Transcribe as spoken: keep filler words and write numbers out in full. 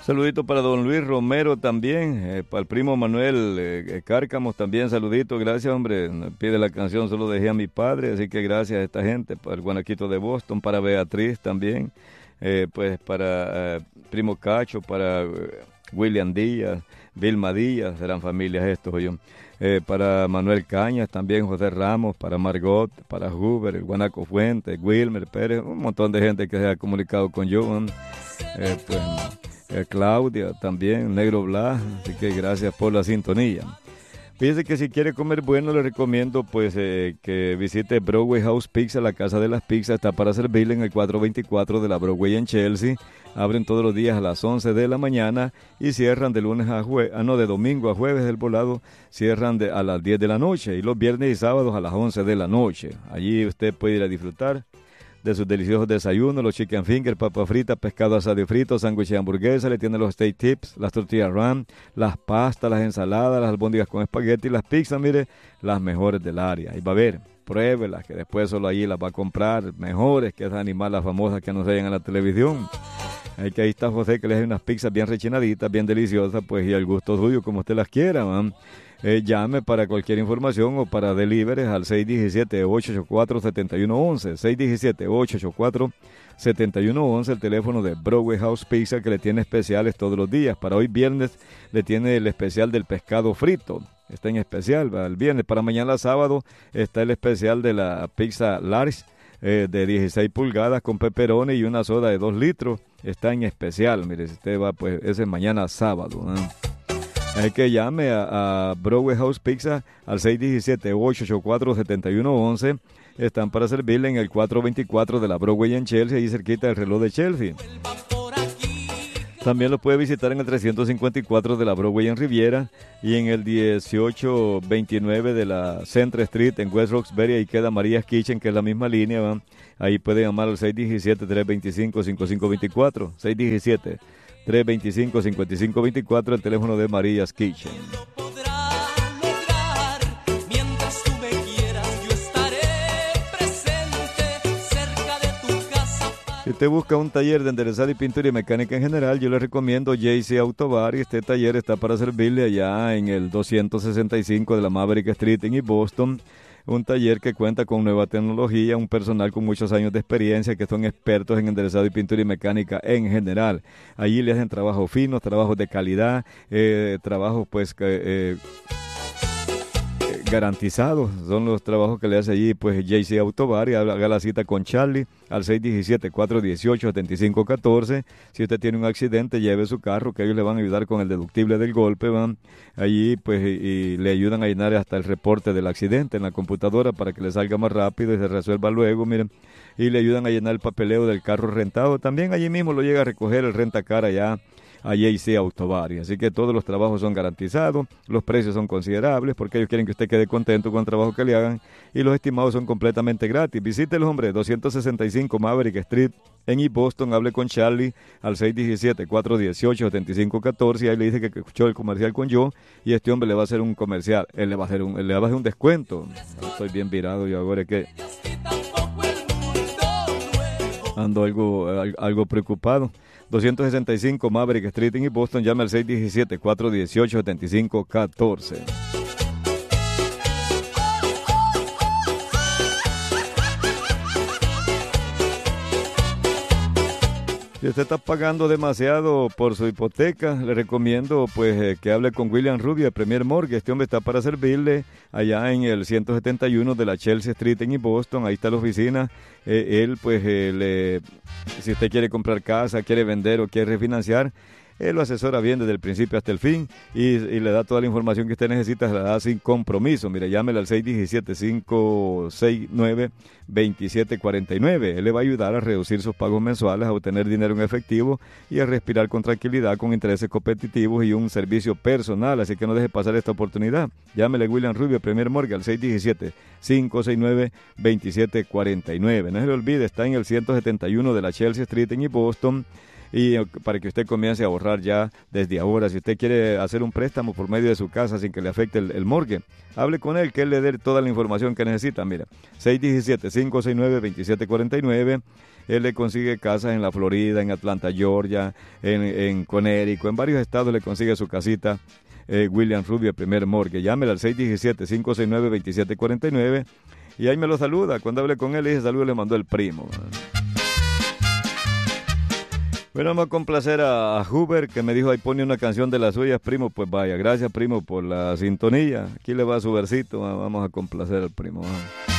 Saludito para don Luis Romero también, eh, para el primo Manuel eh, Cárcamos también, saludito, gracias hombre, me pide la canción, solo dejé a mi padre, así que gracias a esta gente, para el Guanaquito de Boston, para Beatriz también, eh, pues para eh, primo Cacho, para eh, William Díaz, Vilma Díaz, serán familias estos, yo. Eh, para Manuel Cañas, también José Ramos, para Margot, para Huber, el Guanaco Fuentes, Wilmer Pérez, un montón de gente que se ha comunicado con yo, eh, pues... Eh, Claudia también, Negro Blas, así que gracias por la sintonía. Fíjese que si quiere comer bueno, le recomiendo pues eh, que visite Broadway House Pizza, la casa de las pizzas, está para servirle en el cuatrocientos veinticuatro de la Broadway en Chelsea. Abren todos los días a las once de la mañana y cierran de lunes a jueves, ah, no, de domingo a jueves del volado, cierran de, a las diez de la noche y los viernes y sábados a las once de la noche. Allí usted puede ir a disfrutar de sus deliciosos desayunos, los chicken fingers, papa frita, pescado asado y frito, sándwich y hamburguesa, le tiene los steak tips, las tortillas ram, las pastas, las ensaladas, las albóndigas con espagueti, las pizzas, mire, las mejores del área. Y va a ver, pruébelas, que después solo allí las va a comprar, mejores que esas animales famosas que nos ven en la televisión. Hay que ahí está José, que les hace unas pizzas bien rechinaditas, bien deliciosas, pues y al gusto suyo, como usted las quiera, man. Eh, llame para cualquier información o para deliveries al seis uno siete, ocho ocho cuatro, siete uno uno uno, seis uno siete, ocho ocho cuatro, siete uno uno uno, el teléfono de Broadway House Pizza, que le tiene especiales todos los días. Para hoy viernes le tiene el especial del pescado frito, está en especial, ¿va? El viernes. Para mañana sábado está el especial de la pizza large eh, de dieciséis pulgadas con pepperoni y una soda de dos litros, está en especial. Mire, si usted va, pues ese es mañana sábado, ¿no? Hay que llame a, a Broadway House Pizza al seis uno siete, ocho ocho cuatro, siete uno uno uno. Están para servirle en el cuatrocientos veinticuatro de la Broadway en Chelsea, ahí cerquita del reloj de Chelsea. También lo puede visitar en el trescientos cincuenta y cuatro de la Broadway en Riviera y en el dieciocho veintinueve de la Central Street en West Roxbury. Ahí queda Maria's Kitchen, que es la misma línea, ¿va? Ahí puede llamar al seis uno siete, tres dos cinco, cinco cinco dos cuatro, seis uno siete, tres dos cinco, cinco cinco dos cuatro, el teléfono de Maria's Kitchen. Si usted busca un taller de enderezado y pintura y mecánica en general, yo le recomiendo J C Autobar, y este taller está para servirle allá en el doscientos sesenta y cinco de la Maverick Street en East Boston. Un taller que cuenta con nueva tecnología, un personal con muchos años de experiencia que son expertos en enderezado y pintura y mecánica en general. Allí le hacen trabajos finos, trabajos de calidad, eh, trabajos pues que... Eh, garantizados, son los trabajos que le hace allí pues J C Autobar, y haga la cita con Charlie al seis uno siete, cuatro uno ocho, siete cinco uno cuatro. Si usted tiene un accidente, lleve su carro, que ellos le van a ayudar con el deductible del golpe, van allí pues y, y le ayudan a llenar hasta el reporte del accidente en la computadora para que le salga más rápido y se resuelva luego, miren, y le ayudan a llenar el papeleo del carro rentado, también allí mismo lo llega a recoger el rentacar allá a J C Autobar. Así que todos los trabajos son garantizados, los precios son considerables porque ellos quieren que usted quede contento con el trabajo que le hagan, y los estimados son completamente gratis. Visítelos, hombre, doscientos sesenta y cinco Maverick Street en East Boston. Hable con Charlie al seis uno siete, cuatro uno ocho, siete cinco uno cuatro, y ahí le dice que escuchó el comercial con yo, y este hombre le va a hacer un comercial, él le va a hacer un, él le va a hacer un descuento. Estoy bien virado yo ahora, que ando algo, algo preocupado. doscientos sesenta y cinco Maverick Street en Boston, llame al seis uno siete, cuatro uno ocho, siete cinco uno cuatro. Si usted está pagando demasiado por su hipoteca, le recomiendo pues eh, que hable con William Rubio de Premier Mortgage. Este hombre está para servirle allá en el ciento setenta y uno de la Chelsea Street en Boston. Ahí está la oficina. Eh, él pues eh, le, si usted quiere comprar casa, quiere vender o quiere refinanciar, él lo asesora bien desde el principio hasta el fin, y, y le da toda la información que usted necesita, se la da sin compromiso. Mire, llámele al seis uno siete, cinco seis nueve, dos siete cuatro nueve. Él le va a ayudar a reducir sus pagos mensuales, a obtener dinero en efectivo y a respirar con tranquilidad, con intereses competitivos y un servicio personal. Así que no deje pasar esta oportunidad. Llámele a William Rubio, Premier Mortgage, al seis uno siete, cinco seis nueve, dos siete cuatro nueve. No se le olvide, está en el ciento setenta y uno de la Chelsea Street en Boston. Y para que usted comience a ahorrar ya desde ahora, si usted quiere hacer un préstamo por medio de su casa sin que le afecte el, el mortgage, hable con él, que él le dé toda la información que necesita. Mira, seis uno siete, cinco seis nueve, dos siete cuatro nueve, él le consigue casas en la Florida, en Atlanta, Georgia, en, en Connecticut, en varios estados le consigue su casita. Eh, William Rubio, el primer morgue. Llámela al seis uno siete, cinco seis nueve, dos siete cuatro nueve y ahí me lo saluda. Cuando hable con él, ese saludo le mandó el primo. Bueno, vamos a complacer a, a Huber, que me dijo, ahí pone una canción de las suyas, primo. Pues vaya, gracias, primo, por la sintonía. Aquí le va su versito, vamos a complacer al primo. ¿no?